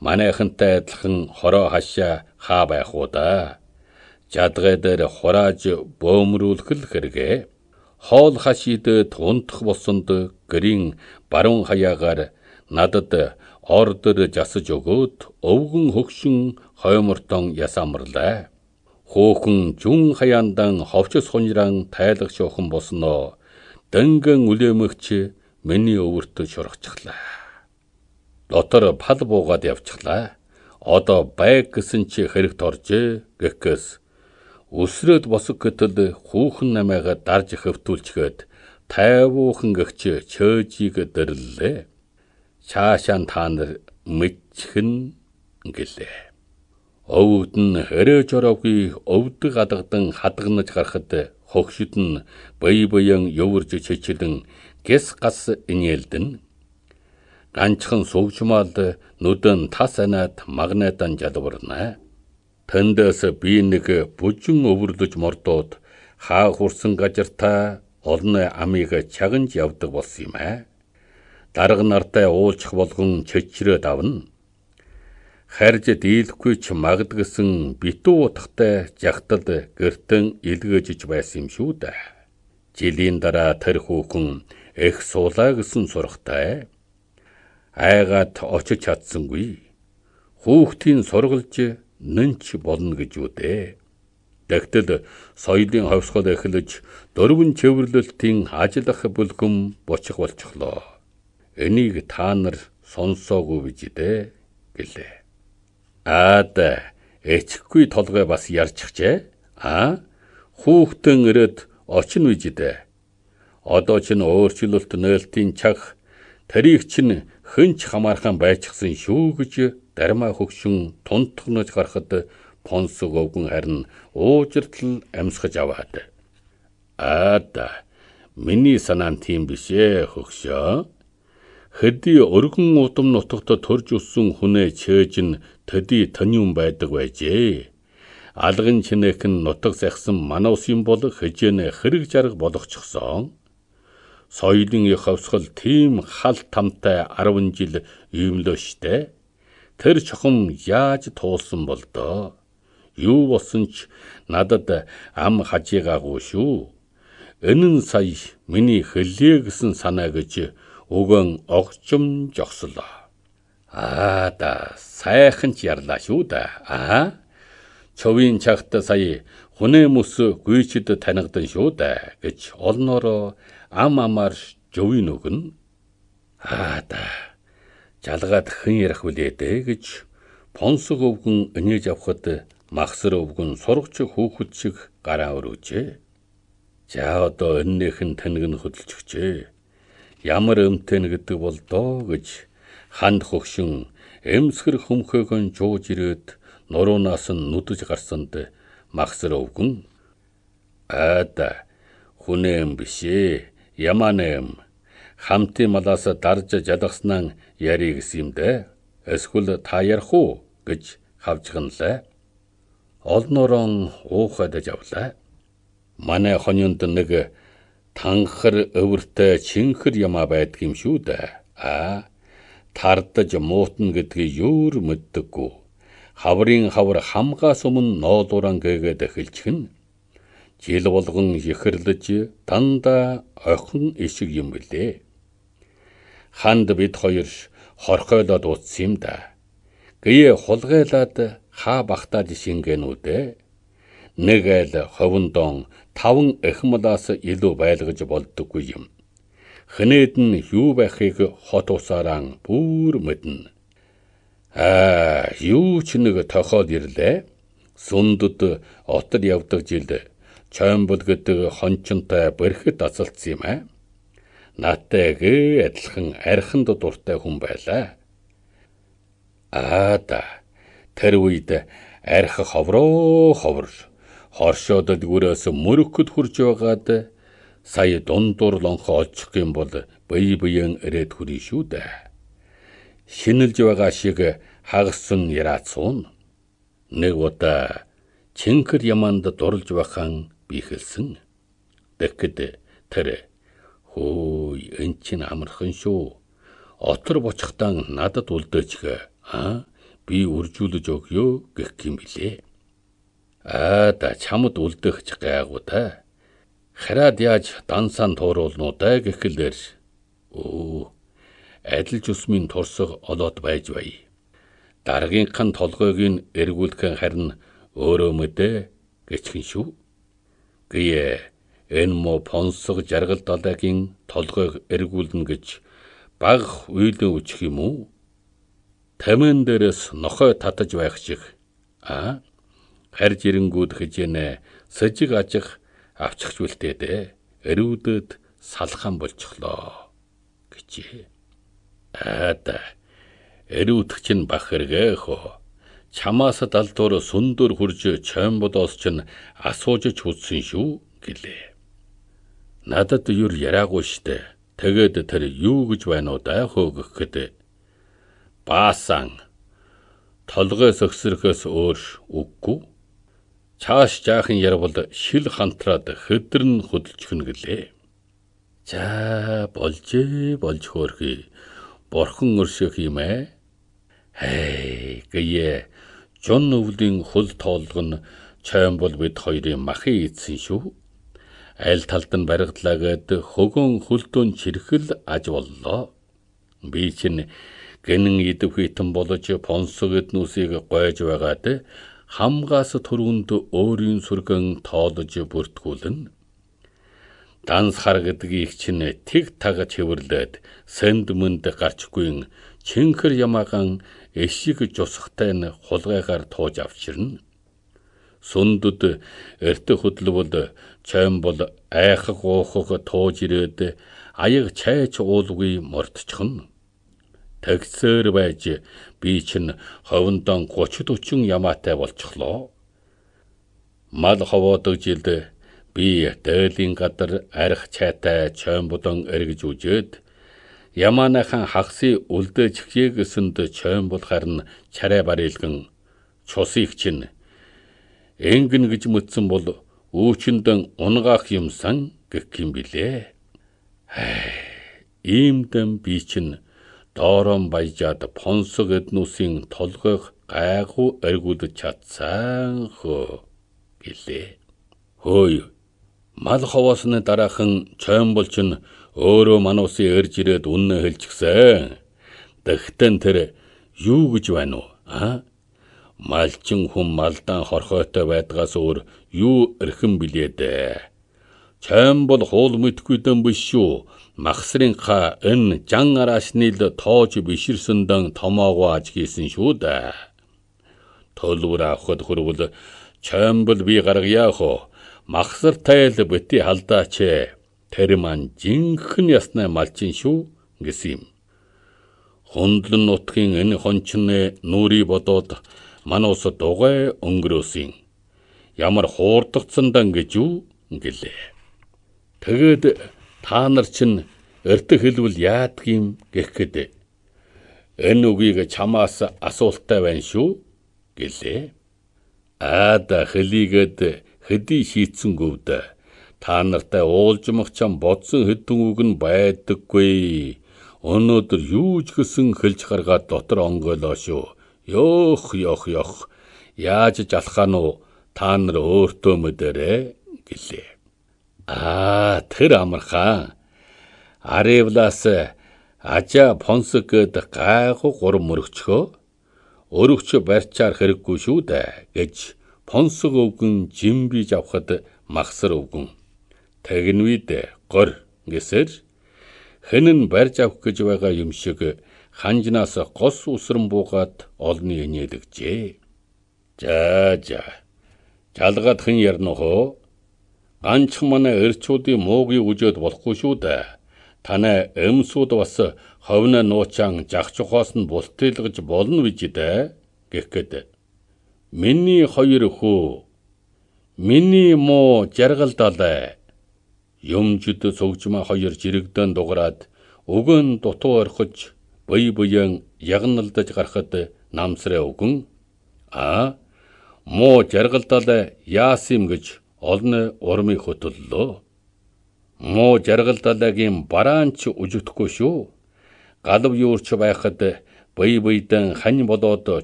Манайхантай адилхан хороо хашаа хаа байх уу да. Жадгай дээр хурааж бөөмрүүлэх л хэрэгэ. Хоол хашид тунтах болсонд гэрийн баруун хаяагаар надад ордер жасаж өгөөд өвгөн хөгшин хоймортон ясаамарлаа. Хөөхөн жүн хаяандан ховчос хунжран тайлах шохон болсноо дэнгэн үлэмэгч миний өвөрт шургачглаа. Дотор пал буугаад явчихлаа. Одоо байг гэсэн чи хэрэг торжээ гэхгээс өсрөөд босог гэтэл хүүхэн намайга дарж хөвтүүлчгээд тайвуухан гэгч чөөжийг дэрлээ. Чаашаан та нар мэдчихэн гэлээ. Өвд нь хэрэж ороогүй өвдөг адгадан хадганаж гарахад хөгшөд нь бие ёвөрж чичилэн гэс гас инээлдэн. Ганчхан сувжмал нүдэн тас анаад магнайдан жалбарна. Тэндээс би нэг бүжин өвөрлөж мордоод хаа хурсан газартаа олны амийг чагнж явдаг болсон юм аа. Дарга нартай уулзах болгон чичрээд авна. Харж дийлэхгүй ч магдгсан битүү утгатай жагтал гертэн илгээж байсан юм шүү дээ. Жилийн дараа тэр хүүхэн их суулаа гэсэн сургатай. Айгаад очиж чадсангүй. Хүүхдийн сургалж нэнч болно гэж үдээ. Тэгтэл соёлын ховсгол эхлэж дөрвөн чивэрлэлтийн ажиллах бүлхэм бочих болчихлоо. Энийг та нар сонсоогүй биз дээ гэлээ. Эцэггүй толгой бас ярьчихжээ. Хүүхдэн ирээд очно биз дээ. Одоо ч өөрчлөлт нээлтийн чаг тэрийг чинь хэнч хамаархан байчихсан шүү гэж дармаа хөгшин тунтгнож гарахад понсог өвгөн харин уужртал амьсгаж аваад. Миний санаан тийм бишээ хөгшөө. Хэдий өргөн удам нутагт төрж өссөн хүнээ чээж нь төдий тоньюун байдаг байжээ. Алган чинэхэн нутаг сайхсан манаус юм бол хэжээнэ хэрэг жарга болгочихсон. Соёлын их ховсгол тийм хал тамтай 10 жил юмлөө штэ. Тэр чухам яаж туулсан бол доо. Юу болсон ч надад ам хажигаагүй шүү. Энэ нь сая миний хэлээ гэсэн санаа гэж өгөн огчм жогслоо. Сайхан ч ярлаа шүү дээ. Човийн чагт сая хүнээ мөс гүйчд танигдан шүү дээ гэж олноороо амаар жовын өгнө. Жалгаад хэн ярих вүлээ дээ гэж понсог өвгөн инээж авахд махсар өвгөн сургач хүүхэд шиг гараа өрөөжээ. За одоо эннийхэн тэнэг нь хөдөлчихжээ. Ямар өмтэн гэдэг бол доо гэж ханд хөгшин эмсгэр хөмхөөгөн жууж ирээд нуруунаас нь нүдэж гарсанд махсар өвгөн хүнэм бишээ, яманэм хамтын малаас дарж жадагснан яри гэсэн юм дээ. Эсвэл та ярих уу гэж хавжганлаа. Олноорон уухадаж авлаа. Манай хоньонд нэг танхар өвөртэй чинхэр ямаа байдаг юм шүү дээ. Тардаж муутна гэдгийг юур мэддэггүй. Хаврын хавар хамгаас өмнө ноолууран гээгээд эхэлчихнэ. Жил болгон ихэрлэж дандаа охин ишиг юм билээ. Ханд бид хоёр хорхойлоод утсан юм да. Гээ хулгайлаад хаа бахтаад шингэнүүдээ. Нэг айл ховондон 5 эхмалаас илүү байлгаж болдоггүй юм. Хэнээд нь юу байхыг хот усаараа бүр мэднэ. Юу ч нэг тохиол ирлээ. Сүндд отод явдаг жилд Чоймбол гэдэг хончонтой бэрхэд азалцсан юм аа. Нааттай адилхан архинд дуртай хүн байлаа. Тэр үед арх ховор хоршоод дгүрээс мөрөгөд хурж байгаад сая дундуур лонхо олчих юм бол бие ирээд хүрэн шүү дээ. Шинэлж байгаа шиг хагасан яраацуун. Нэг удаа чинхэр яманд дурлж байхan бихэлсэн. Тэгэхэд тэр эн чинь амархан шүү. Отор бочихтан надад үлдээчихэ. би үржүүлж өгье гэх юм билээ. Да чамд үлдэх гайгүй та. Хараад яаж дансаан тууруулнуу да гэхлээр адил жүсмийн турсаг олоод байж бай. Даргийнхын толгойг нь эргүүлэх харин өөрөө мэдээ гэчхэн шүү. Гээ энэ мо понсог жаргал далайгийн толгойг эргүүлнэ гэж баг уйлэн үчих юм уу? Тамин дээрээс нохой татаж байх шиг. Харж ирэнгүүд хижээнэ сэжиг ажих авчихч бэлтээд эрүүдэд салхан болчихлоо гэжээ. Эрүүдх чинь бах хэрэгээ хөө. Чамаас далдуур сүндөр хурж чоймболоос чинь асууж хүссэн шүү гэлээ. Надад юр яраагүй штэ. Тэгээд тэр юу гэж байна уу да хөө гэхэд баасан толгой сөхсөрхөөс өөр үггүй. Чааш жаахан ярвал шил хантраад хөдөрн хөдөлчихнө гэлээ. За болж хөөрхий. Борхон өршөөх юм ээ. Гээ жон өвлийн хөл тоолго нь чоймбол бид хоёрын махын эдсэн шүү. Аль талд нь баригдлаагээд хөгөн хөлтөн чирхэл аж боллоо. Би чинь гэнэн идэв хитэн болж понсог эднүсийг гойж байгаад хамгаас түрүүнд өөрийн сүргэн тоолж бүртгүүлнэ. Данс хар гэдгийг чинь тэг таг чивэрлээд сэнд мэнд гарчгүй чинхэр ямаахан эшиг жусахтай нь хулгайгаар тууж авчирна. Сүндэд эрт хөдлөвөл чоймбол айхах уухах тууж ирээд аяг чайч уулгүй мордчихно. Тэгсээр байж би чинь ховондон 30-40 ямаатай болчихлоо. Мал ховоодог жилд би дээлийн гадар арх чайтай чоймболон эргэж үжээд ямаанахан хагсын үлдэж хгээсэнд чоймбол харин чарай барилган чусыг чинь энгэн гэж мөцсөн бол үүчэндэн унгаах юмсан гэх юм билээ. Иймдэн би чинь доорон баяжаад понсог эднүсийн толгойг гайгүй эргүүлж чадсан хөө гэлээ. Хөөе. Мал ховоосны дараахан чоймбол чинь өөрөө мануусын эрж ирээд үннээ хэлчихсэн. Тэгтэн тэр юу гэж байна уу? Малчин хүн малдаан хорхойтой байдгаас өөр юу эрхэн билээ дээ. Чоймбол хуул мэдгүй дэм биш шүү. Махсрынхаа энэ жан араашнил тоож биширсэндэн томоогоо аж хийсэн шүү дээ. Төлөвөр авахд хөрвөл чоймбол би гаргая хөө. Махсартай л бити халдаач. Тэр маань жинхэнэ ясны малчин шүү гэсэн юм. Хөндлөн нутгийн энэ хончны нүри бодоод манус дугай өнгөрөөсөн. Ямар хуурдагцсан гэж юу гэлээ. Тэгээд та нар чинь эрт хэлвэл яадаг юм гэхэд энэ үгийг чамаас асуулттай байна шүү гэлээ. Хэлийгээд хэдий шийдсэнгүүд та нартай уулжмах чам бодсон хэдэн үг нь байдаггүй. Өнөөдөр юу ч гэсэн хэлж гаргаад дотор онгойлоо шүү. Ёх. Яаж жалхаа нь та нар өөртөө мэдэрээ гэлээ. Тэр амархан. Аривлаас ажа понсог гэд гайху гурам мөрөгчхөө. Өрөгч барьчаар хэрэггүй шүү дээ гэж понсог өвгөн жимбиж авахд махсар өвгөн. Тэгнвид гор гэсэр хэнэн барьж авах гэж байгаа юм шиг ханжнаас гос усран буугаад олны инээлгжээ. За. Жалгаад хэн ярнах уу? Ганчхан манай эрчүүдийн муугийн үжөөд болохгүй шүү дээ. Танай эмсүүд бас ховны нуучаан жахчхоос нь бултилгаж болно гэж дээ гэхэд миний хоёр хүү миний муу жаргалдалаа. Юмжид сөгжмө хоёр жирэгдэн дугараад өгөн дутуу орхиж буян ягналдаж гарахад намсраа өгөн. Муу жаргалдалаа яасан гэж олны урмыг хөтөллөө. Муу жаргалдалагийн бараанч үжигдэхгүй шүү. Галав юурч байхад буйдан хань болоод